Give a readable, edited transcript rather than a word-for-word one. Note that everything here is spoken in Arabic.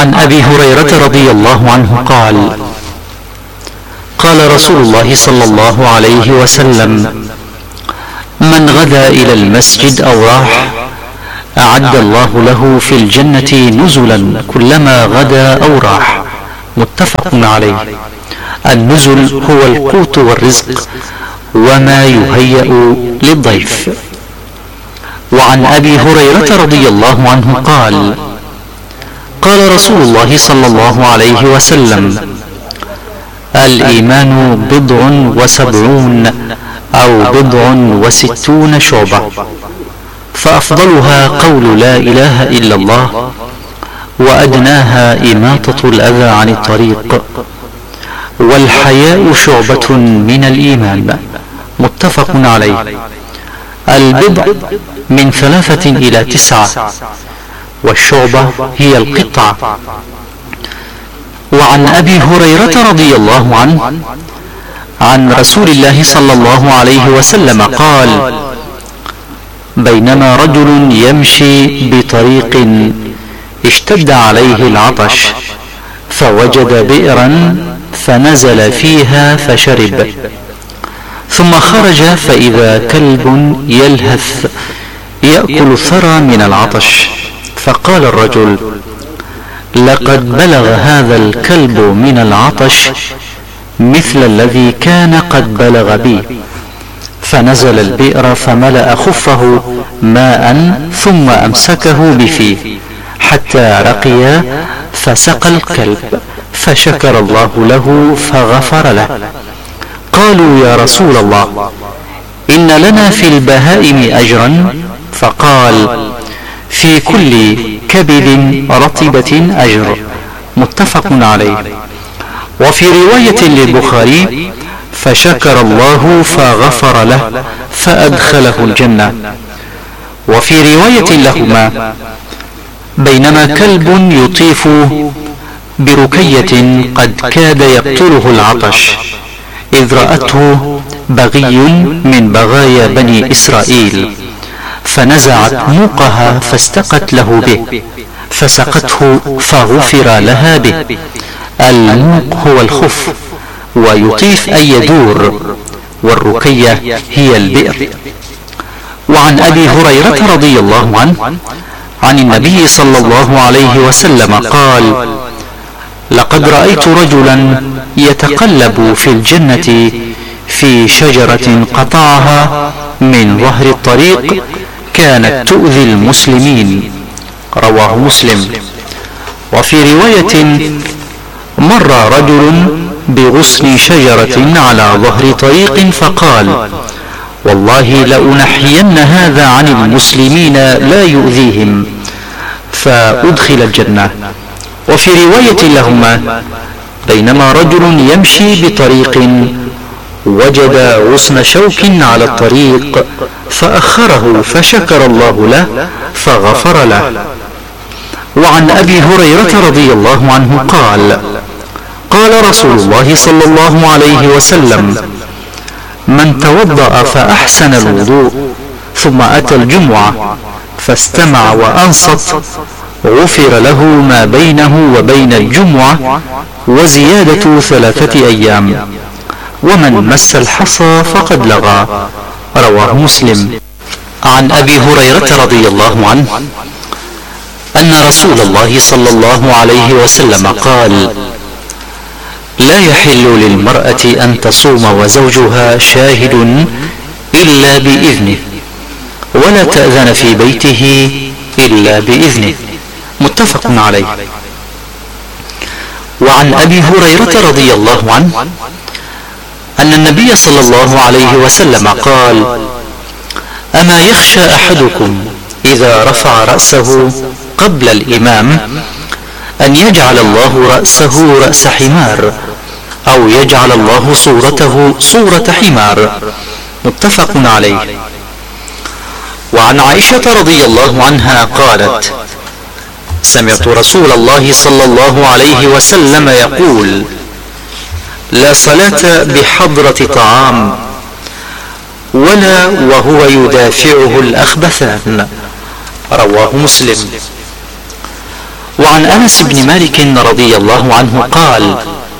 عن أبي هريرة رضي الله عنه قال: قال رسول الله صلى الله عليه وسلم: من غدا إلى المسجد أو راح أعد الله له في الجنة نزلا كلما غدا أو راح. متفق عليه. النزل هو القوت والرزق وما يهيأ للضيف. وعن أبي هريرة رضي الله عنه قال: قال رسول الله صلى الله عليه وسلم: الإيمان 70 أو 60 شعبة، فأفضلها قول لا إله إلا الله، وأدناها إماطة الأذى عن الطريق، والحياء شعبة من الإيمان. متفق عليه. البضع من 3 إلى 9، والشعبة هي القطعة. وعن أبي هريرة رضي الله عنه عن رسول الله صلى الله عليه وسلم قال: بينما رجل يمشي بطريق اشتد عليه العطش، فوجد بئرا فنزل فيها فشرب، ثم خرج فإذا كلب يلهث يأكل الثرى من العطش، فقال الرجل: لقد بلغ هذا الكلب من العطش مثل الذي كان قد بلغ بي. فنزل البئر فملأ خفه ماء ثم أمسكه بفيه حتى رقي، فسقى الكلب، فشكر الله له فغفر له. قالوا: يا رسول الله، إن لنا في البهائم أجرا؟ فقال: في كل كبد رطبة أجر. متفق عليه. وفي رواية للبخاري: فشكر الله فغفر له فأدخله الجنة. وفي رواية لهما: بينما كلب يطيف بركية قد كاد يقتله العطش، إذ رأته بغي من بغايا بني إسرائيل، فنزعت موقها فاستقت له به، فسقته فغفر لها به. الموق هو الخف، ويطيف أي يدور، والركية هي البئر. وعن أبي هريرة رضي الله عنه عن النبي صلى الله عليه وسلم قال: لقد رأيت رجلا يتقلب في الجنة في شجرة قطعها من ظهر الطريق كانت تؤذي المسلمين. رواه مسلم. وفي رواية: مر رجل بغصن شجرة على ظهر طريق فقال: والله لأنحين هذا عن المسلمين لا يؤذيهم، فأدخل الجنة. وفي رواية لهما: بينما رجل يمشي بطريق وجد غصن شوك على الطريق فأخره، فشكر الله له فغفر له. وعن أبي هريرة رضي الله عنه قال: قال رسول الله صلى الله عليه وسلم: من توضأ فأحسن الوضوء ثم أتى الجمعة فاستمع وأنصت غفر له ما بينه وبين الجمعة وزيادة 3 أيام، ومن مس الحصى فقد لغى. رواه مسلم. عن أبي هريرة رضي الله عنه أن رسول الله صلى الله عليه وسلم قال: لا يحل للمرأة أن تصوم وزوجها شاهد إلا بإذنه، ولا تأذن في بيته إلا بإذنه. متفق عليه. وعن أبي هريرة رضي الله عنه أن النبي صلى الله عليه وسلم قال: أما يخشى أحدكم إذا رفع رأسه قبل الإمام أن يجعل الله رأسه رأس حمار، أو يجعل الله صورته صورة حمار. متفق عليه. وعن عائشة رضي الله عنها قالت: سمعت رسول الله صلى الله عليه وسلم يقول: لا صلاة بحضرة طعام ولا وهو يدافعه الأخبثان. رواه مسلم. وعن أنس بن مالك رضي الله عنه قال: